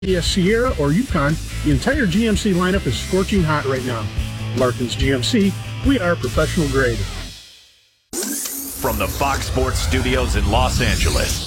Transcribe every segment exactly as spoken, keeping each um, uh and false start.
Sierra or Yukon, the entire G M C lineup is scorching hot right now. Larkins G M C, we are professional grade. From the Fox Sports Studios in Los Angeles,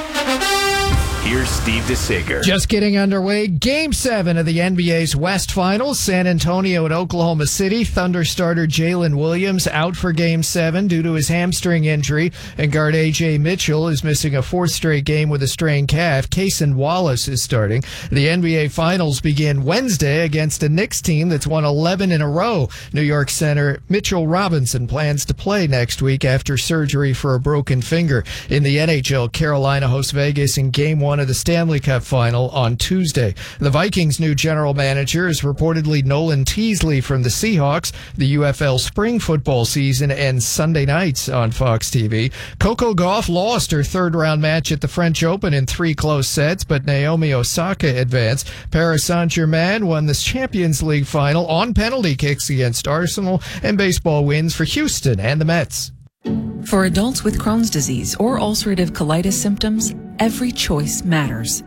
here's Steve DeSager. Just getting underway. Game seven of the N B A's West Finals. San Antonio and Oklahoma City. Thunder starter Jalen Williams out for Game seven due to his hamstring injury. And guard A J Mitchell is missing a fourth straight game with a strained calf. Cason Wallace is starting. The N B A Finals begin Wednesday against a Knicks team that's won eleven in a row. New York center Mitchell Robinson plans to play next week after surgery for a broken finger. In the N H L, Carolina hosts Vegas in Game one of the Stanley Cup Final on Tuesday. The Vikings' new general manager is reportedly Nolan Teasley from the Seahawks. The U F L spring football season ends Sunday nights on Fox T V. Coco Gauff lost her third-round match at the French Open in three close sets, but Naomi Osaka advanced. Paris Saint-Germain won the Champions League final on penalty kicks against Arsenal, and baseball wins for Houston and the Mets. For adults with Crohn's disease or ulcerative colitis symptoms, every choice matters.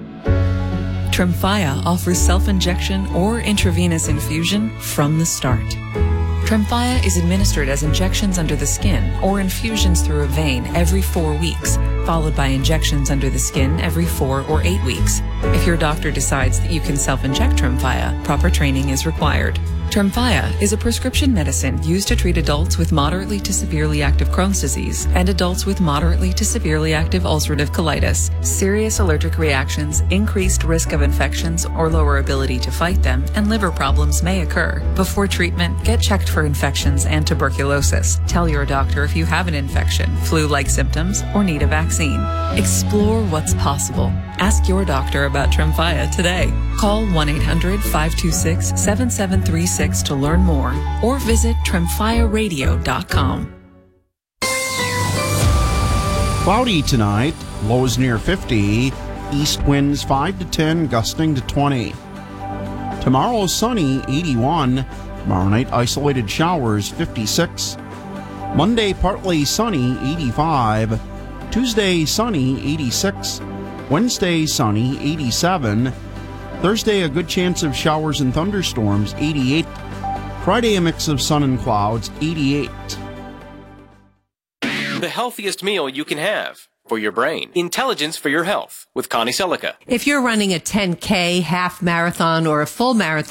Tremfya offers self-injection or intravenous infusion from the start. Tremfya is administered as injections under the skin or infusions through a vein every four weeks, followed by injections under the skin every four or eight weeks. If your doctor decides that you can self-inject Tremfya, proper training is required. Tremfya is a prescription medicine used to treat adults with moderately to severely active Crohn's disease and adults with moderately to severely active ulcerative colitis. Serious allergic reactions, increased risk of infections or lower ability to fight them, and liver problems may occur. Before treatment, get checked for infections and tuberculosis. Tell your doctor if you have an infection, flu-like symptoms, or need a vaccine. Explore what's possible. Ask your doctor about Tremfya today. Call one eight hundred five two six seven seven three six to learn more, or visit tremfya radio dot com. Cloudy tonight, lows near fifty, east winds five to ten, gusting to twenty. Tomorrow sunny, eighty-one. Tomorrow night isolated showers, fifty-six. Monday partly sunny, eighty-five. Tuesday sunny, eighty-six. Wednesday sunny, eighty-seven. Thursday a good chance of showers and thunderstorms, eighty-eight. Friday a mix of sun and clouds, eighty-eight. The healthiest meal you can have for your brain. Intelligence for your health with Connie Selica. If you're running a ten K, half marathon, or a full marathon,